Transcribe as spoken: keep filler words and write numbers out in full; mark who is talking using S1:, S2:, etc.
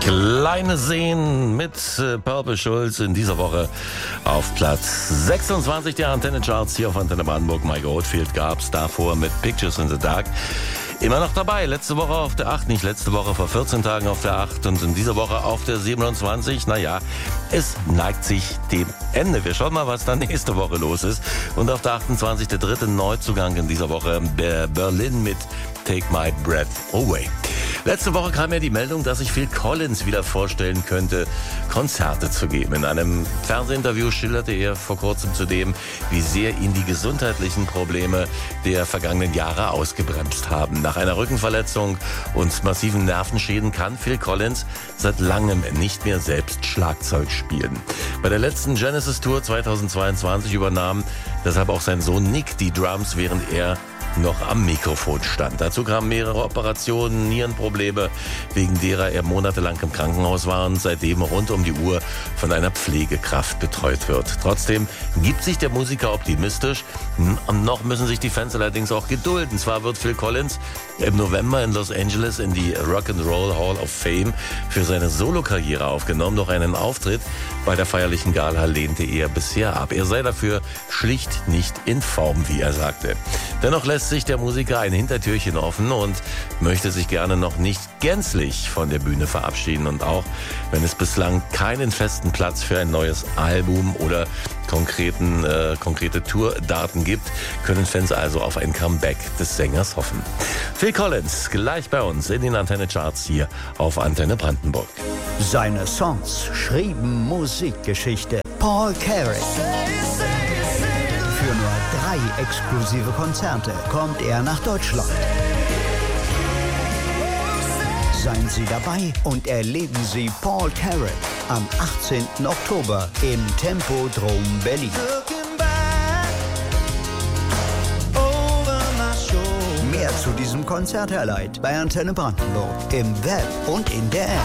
S1: Kleine Seen mit äh, Purple Schulz in dieser Woche auf Platz sechsundzwanzig der Antenne-Charts hier auf Antenne Brandenburg. Mike Oldfield gab's davor mit Pictures in the Dark. Immer noch dabei, letzte Woche auf der acht, nicht letzte Woche, vor vierzehn Tagen auf der acht und in dieser Woche auf der siebenundzwanzig. Naja, es neigt sich dem Ende. Wir schauen mal, was dann nächste Woche los ist. Und auf der achtundzwanzig der dritte Neuzugang in dieser Woche, Berlin mit Take My Breath Away. Letzte Woche kam ja die Meldung, dass sich Phil Collins wieder vorstellen könnte, Konzerte zu geben. In einem Fernsehinterview schilderte er vor kurzem zudem, wie sehr ihn die gesundheitlichen Probleme der vergangenen Jahre ausgebremst haben. Nach einer Rückenverletzung und massiven Nervenschäden kann Phil Collins seit langem nicht mehr selbst Schlagzeug spielen. Bei der letzten Genesis-Tour zweitausendzweiundzwanzig übernahm deshalb auch sein Sohn Nick die Drums, während er noch am Mikrofon stand. Dazu kamen mehrere Operationen, Nierenprobleme, wegen derer er monatelang im Krankenhaus war und seitdem rund um die Uhr von einer Pflegekraft betreut wird. Trotzdem gibt sich der Musiker optimistisch. Noch müssen sich die Fans allerdings auch gedulden. Zwar wird Phil Collins im November in Los Angeles in die Rock'n'Roll Hall of Fame für seine Solokarriere aufgenommen, doch einen Auftritt bei der feierlichen Gala lehnte er bisher ab. Er sei dafür schlicht nicht in Form, wie er sagte. Dennoch lässt sich der Musiker ein Hintertürchen offen und möchte sich gerne noch nicht gänzlich von der Bühne verabschieden. Und auch wenn es bislang keinen festen Platz für ein neues Album oder konkreten, äh, konkrete Tourdaten gibt, können Fans also auf ein Comeback des Sängers hoffen. Phil Collins gleich bei uns in den Antenne-Charts hier auf Antenne Brandenburg.
S2: Seine Songs schrieben Musikgeschichte. Paul Carrack. Für nur drei exklusive Konzerte kommt er nach Deutschland. Seien Sie dabei und erleben Sie Paul Carrack am achtzehnten Oktober im Tempodrom Berlin. Mehr zu diesem Konzert erleiht bei Antenne Brandenburg im Web und in der App.